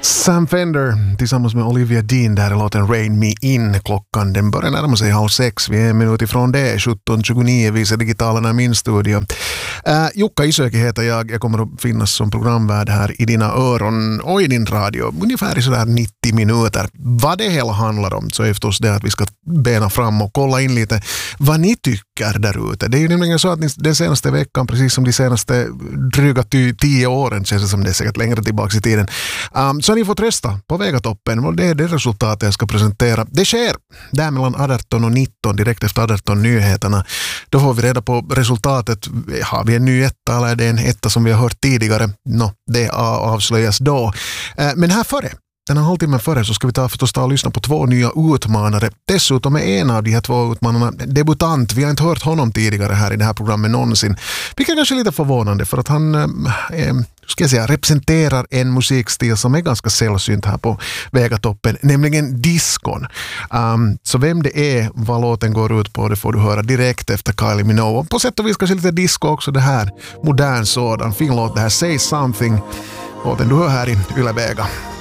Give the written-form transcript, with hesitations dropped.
Sam Fender tillsammans med Olivia Dean där låten Rain Me In. Klockan den börjar närma sig 5:30. Vi är en minut ifrån det. 17.29 visar digitalerna i min studio. Jukka Isöki heter jag. Jag kommer att finnas som programvärd här i dina öron och i din radio. Ungefär i sådär 90 minuter. Vad det hela handlar om så är förstås det att vi ska bena fram och kolla in lite vad ni tycker där ute. Det är ju nämligen så att den senaste veckan, precis som de senaste dryga 10 åren, känns det som det är säkert längre tillbaka i tiden, så har ni fått rösta på Vegatoppen och det är det resultatet jag ska presentera. Det sker där mellan 18 och 19 direkt efter 18 nyheterna. Då får vi reda på resultatet. Har vi en ny etta eller är det en etta som vi har hört tidigare? Det avslöjas då. Men här före, den här halvtimmen före, så ska vi förstås ta och lyssna på 2 nya utmanare. Dessutom är en av de här 2 utmanarna debutant. Vi har inte hört honom tidigare här i det här programmet någonsin. Vilket är kanske lite förvånande för att han representerar en musikstil som är ganska sällsynt här på Vegatoppen, nämligen diskon. Så vem det är, vad låten går ut på, det får du höra direkt efter Kylie Minogue. På sätt och vis kanske lite disco också, det här modern sådan. Fin låt, det här Say Something. Låten du hör här i Yle Vega.